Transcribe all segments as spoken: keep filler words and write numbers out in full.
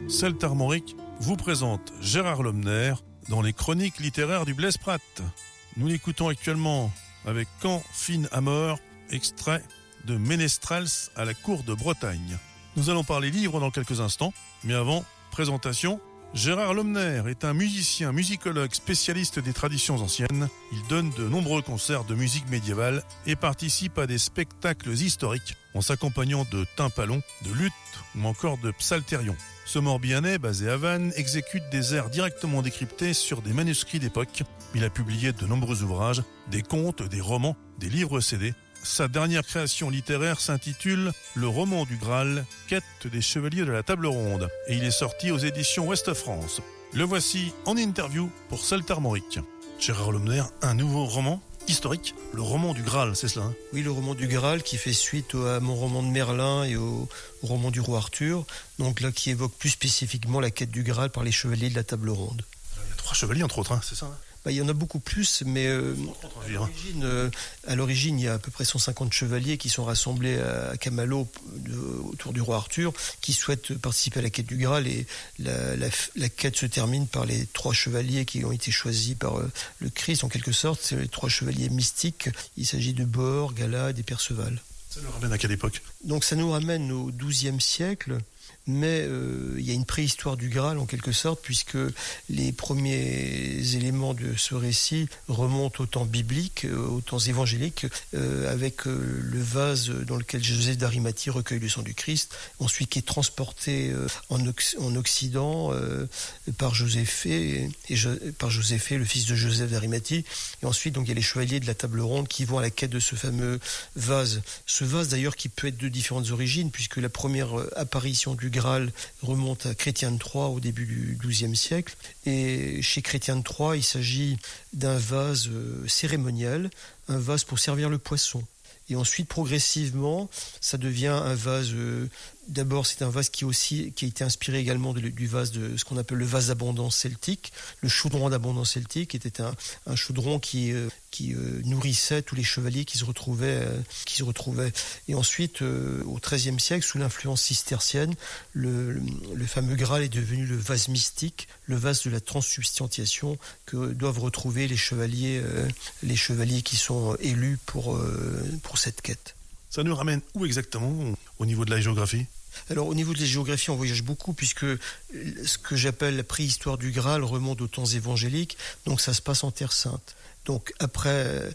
Celte Armorique vous présente Gérard Lomner dans les chroniques littéraires du Blaise Prat. Nous l'écoutons actuellement avec Quand Fine Amor, extrait de Ménestrels à la cour de Bretagne. Nous allons parler livres dans quelques instants, mais avant, présentation. Gérard Lomner est un musicien, musicologue, spécialiste des traditions anciennes. Il donne de nombreux concerts de musique médiévale et participe à des spectacles historiques en s'accompagnant de tympalons, de luth ou encore de psalterions. Ce Morbihanais, basé à Vannes, exécute des airs directement décryptés sur des manuscrits d'époque. Il a publié de nombreux ouvrages, des contes, des romans, des livres C D. Sa dernière création littéraire s'intitule Le roman du Graal, quête des chevaliers de la table ronde, et il est sorti aux éditions Ouest France. Le voici en interview pour Celte Armorique. Gérard Lomner, un nouveau roman historique, le roman du Graal, c'est cela hein? Oui, le roman du Graal qui fait suite à mon roman de Merlin et au, au roman du roi Arthur, donc là qui évoque plus spécifiquement la quête du Graal par les chevaliers de la table ronde. Il y a trois chevaliers entre autres, hein, c'est ça hein? Bah, il y en a beaucoup plus, mais euh, à, l'origine, euh, à l'origine, il y a à peu près cent cinquante chevaliers qui sont rassemblés à Camalot de, autour du roi Arthur, qui souhaitent participer à la quête du Graal, et la, la, la quête se termine par les trois chevaliers qui ont été choisis par euh, le Christ, en quelque sorte. C'est les trois chevaliers mystiques. Il s'agit de Bor, Galad et Perceval. Ça nous ramène à quelle époque ? Donc ça nous ramène au douzième siècle. Mais euh, il y a une préhistoire du Graal en quelque sorte, puisque les premiers éléments de ce récit remontent au temps biblique, euh, aux temps évangéliques, euh, avec euh, le vase dans lequel Joseph d'Arimathie recueille le sang du Christ, ensuite qui est transporté euh, en, Oc- en Occident euh, par Joséphée, et jo- par Joséphée, le fils de Joseph d'Arimathie, et ensuite donc il y a les chevaliers de la table ronde qui vont à la quête de ce fameux vase. Ce vase d'ailleurs qui peut être de différentes origines, puisque la première euh, apparition du Graal remonte à Chrétien de Troyes au début du douzième siècle. Et chez Chrétien de Troyes, il s'agit d'un vase cérémonial, un vase pour servir le poisson. Et ensuite, progressivement, ça devient un vase... Euh, d'abord, c'est un vase qui, aussi, qui a été inspiré également de, du vase de ce qu'on appelle le vase d'abondance celtique. Le chaudron d'abondance celtique était un, un chaudron qui, euh, qui euh, nourrissait tous les chevaliers qui se retrouvaient. Euh, qui se retrouvaient. Et ensuite, euh, au treizième siècle, sous l'influence cistercienne, le, le, le fameux Graal est devenu le vase mystique, le vase de la transsubstantiation que doivent retrouver les chevaliers, euh, les chevaliers qui sont élus pour, euh, pour cette quête. Ça nous ramène où exactement au niveau de la géographie ? Alors au niveau de la géographie, on voyage beaucoup, puisque ce que j'appelle la préhistoire du Graal remonte aux temps évangéliques, donc ça se passe en Terre Sainte. Donc après,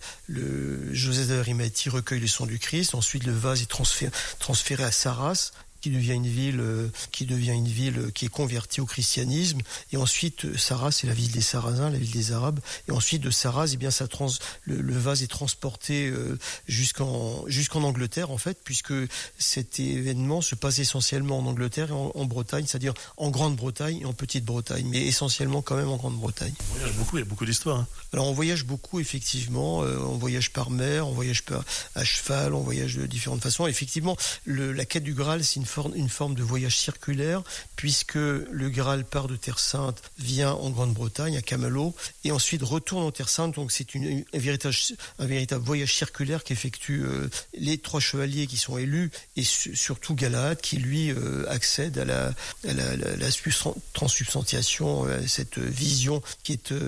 le Joseph d'Arimathie recueille le sang du Christ, ensuite le vase est transféré, transféré à Sarras, qui devient une ville, euh, qui devient une ville euh, qui est convertie au christianisme. Et ensuite, euh, Sarras, c'est la ville des Sarrasins, la ville des Arabes. Et ensuite, de Sarras, eh bien, ça trans, le, le vase est transporté euh, jusqu'en, jusqu'en Angleterre, en fait, puisque cet événement se passe essentiellement en Angleterre et en, en Bretagne, c'est-à-dire en Grande-Bretagne et en Petite-Bretagne, mais essentiellement quand même en Grande-Bretagne. On voyage beaucoup, il y a beaucoup d'histoires. Hein. Alors, on voyage beaucoup, effectivement. Euh, on voyage par mer, on voyage par, à cheval, on voyage de différentes façons. Effectivement, le, la quête du Graal, c'est une une forme de voyage circulaire, puisque le Graal part de Terre Sainte, vient en Grande-Bretagne, à Camalot, et ensuite retourne en Terre Sainte. Donc c'est une, un, véritable, un véritable voyage circulaire qu'effectuent euh, les trois chevaliers qui sont élus, et su, surtout Galad, qui lui euh, accède à la, à la, la, la transsubstantiation, à cette vision qui est... Euh,